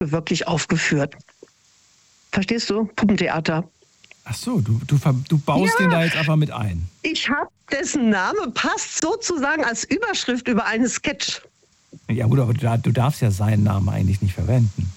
wirklich aufgeführt. Verstehst du? Puppentheater. Ach so, du baust den da jetzt einfach mit ein. Ich habe, dessen Name passt sozusagen als Überschrift über einen Sketch. Ja gut, aber du darfst ja seinen Namen eigentlich nicht verwenden.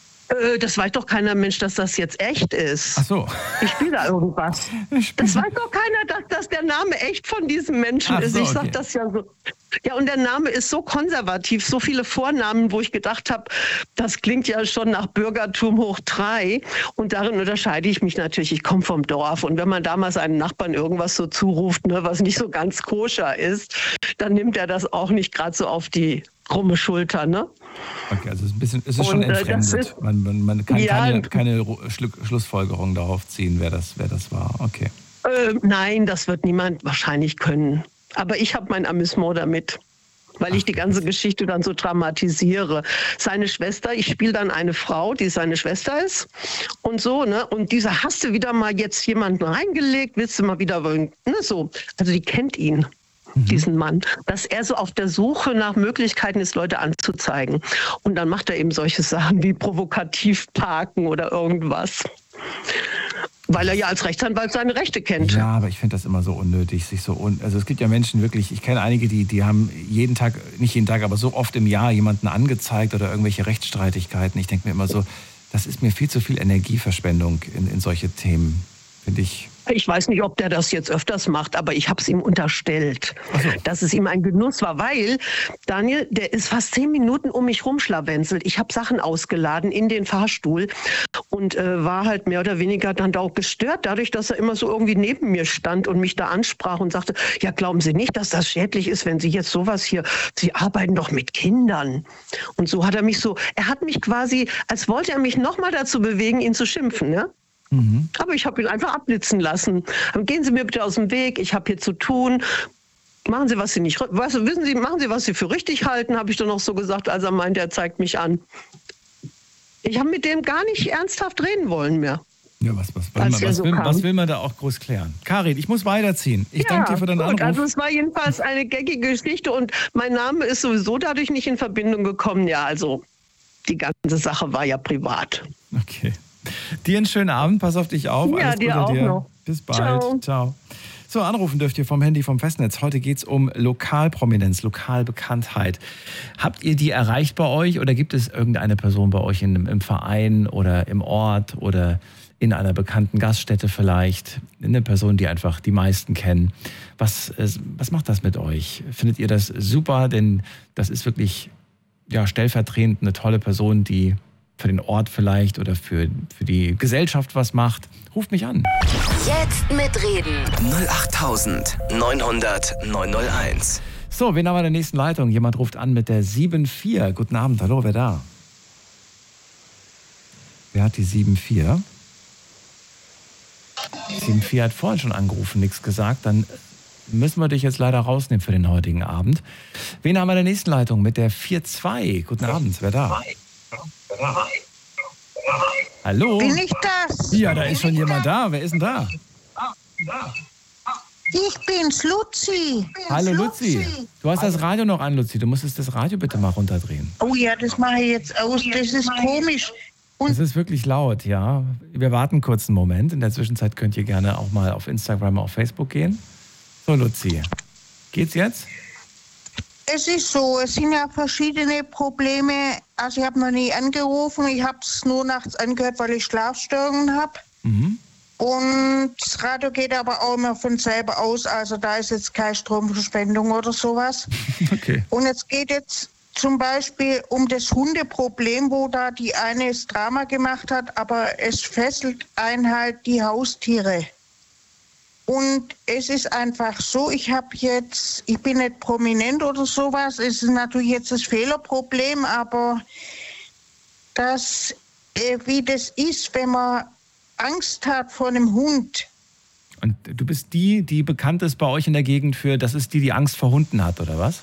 Das weiß doch keiner Mensch, dass das jetzt echt ist. Ach so. Ich spiele da irgendwas. Das weiß doch keiner, dass das der Name echt von diesem Menschen ist. Ich sag das ja so. Ja, und der Name ist so konservativ, so viele Vornamen, wo ich gedacht habe, das klingt ja schon nach Bürgertum hoch 3. Und darin unterscheide ich mich natürlich. Ich komme vom Dorf. Und wenn man damals einem Nachbarn irgendwas so zuruft, ne, was nicht so ganz koscher ist, dann nimmt er das auch nicht gerade so auf die krumme Schulter, ne? Okay, also es ist schon entfremdet. Man kann keine Schlussfolgerung darauf ziehen, wer das war. Okay. Nein, das wird niemand wahrscheinlich können. Aber ich habe mein Amüsement damit, weil ich die ganze Geschichte dann so dramatisiere. Seine Schwester, ich spiele dann eine Frau, die seine Schwester ist und so, ne? Und diese, hast du wieder mal jetzt jemanden reingelegt, willst du mal wieder, ne, so. Also die kennt ihn. Diesen Mann, dass er so auf der Suche nach Möglichkeiten ist, Leute anzuzeigen. Und dann macht er eben solche Sachen wie provokativ parken oder irgendwas. Weil er ja als Rechtsanwalt seine Rechte kennt. Ja, aber ich finde das immer so unnötig. Also es gibt ja Menschen wirklich, ich kenne einige, die haben jeden Tag, nicht jeden Tag, aber so oft im Jahr jemanden angezeigt oder irgendwelche Rechtsstreitigkeiten. Ich denke mir immer so, das ist mir viel zu viel Energieverschwendung in solche Themen, finde ich. Ich weiß nicht, ob der das jetzt öfters macht, aber ich habe es ihm unterstellt, dass es ihm ein Genuss war, weil Daniel, der ist fast 10 Minuten um mich rumschlawenzelt. Ich habe Sachen ausgeladen in den Fahrstuhl und war halt mehr oder weniger dann da auch gestört, dadurch, dass er immer so irgendwie neben mir stand und mich da ansprach und sagte, ja, glauben Sie nicht, dass das schädlich ist, wenn Sie jetzt sowas hier, Sie arbeiten doch mit Kindern. Und so hat er mich quasi, als wollte er mich nochmal dazu bewegen, ihn zu schimpfen, ne? Aber ich habe ihn einfach abblitzen lassen. Gehen Sie mir bitte aus dem Weg, ich habe hier zu tun. Machen Sie, was Sie nicht, wissen Sie, machen Sie, was Sie für richtig halten, habe ich dann noch so gesagt, als er meinte, er zeigt mich an. Ich habe mit dem gar nicht ernsthaft reden wollen mehr. Ja, was will man da auch groß klären? Karin, ich muss weiterziehen. Ich danke dir für deinen Anruf. Also es war jedenfalls eine geckige Geschichte und mein Name ist sowieso dadurch nicht in Verbindung gekommen. Ja, also die ganze Sache war ja privat. Okay. Dir einen schönen Abend, pass auf dich auf. Ja, alles dir Gute auch dir. noch. Bis bald. Ciao. So, anrufen dürft ihr vom Handy, vom Festnetz. Heute geht es um Lokalprominenz, Lokalbekanntheit. Habt ihr die erreicht bei euch oder gibt es irgendeine Person bei euch im Verein oder im Ort oder in einer bekannten Gaststätte vielleicht? Eine Person, die einfach die meisten kennen. Was macht das mit euch? Findet ihr das super? Denn das ist wirklich stellvertretend eine tolle Person, die für den Ort vielleicht oder für die Gesellschaft was macht. Ruft mich an. Jetzt mitreden. 08900 901. So, wen haben wir in der nächsten Leitung? Jemand ruft an mit der 74. Guten Abend, hallo, wer da? Wer hat die 74? Die 74 hat vorhin schon angerufen, nichts gesagt. Dann müssen wir dich jetzt leider rausnehmen für den heutigen Abend. Wen haben wir in der nächsten Leitung mit der 42? Guten Abend, wer da? Hallo? Bin ich das? Ja, da ist schon jemand da. Wer ist denn da? Ich bin's, Luzi. Hallo Luzi. Du hast das Radio noch an, Luzi. Du musstest das Radio bitte mal runterdrehen. Oh ja, das mache ich jetzt aus. Das ist komisch. Es ist wirklich laut, ja. Wir warten kurz einen Moment. In der Zwischenzeit könnt ihr gerne auch mal auf Instagram, auf Facebook gehen. So, Luzi. Geht's jetzt? Es ist so, es sind ja verschiedene Probleme. Also ich habe noch nie angerufen, ich habe es nur nachts angehört, weil ich Schlafstörungen habe. Und das Radio geht aber auch immer von selber aus, also da ist jetzt keine Stromverschwendung oder sowas. Okay. Und es geht jetzt zum Beispiel um das Hundeproblem, wo da die eine das Drama gemacht hat, aber es fesselt einen halt die Haustiere. Und es ist einfach so, ich bin nicht prominent oder sowas, es ist natürlich jetzt das Fehlerproblem, aber wie das ist, wenn man Angst hat vor einem Hund. Und du bist die bekannt ist bei euch in der Gegend für, das ist die Angst vor Hunden hat, oder was?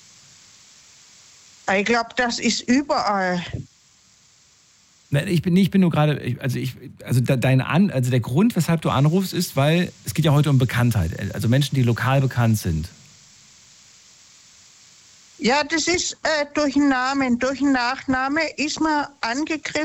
Ich glaube, das ist überall. Ich bin nur gerade, der Grund, weshalb du anrufst, ist, weil es geht ja heute um Bekanntheit, also Menschen, die lokal bekannt sind. Ja, das ist durch einen Namen. Durch einen Nachname ist man angegriffen.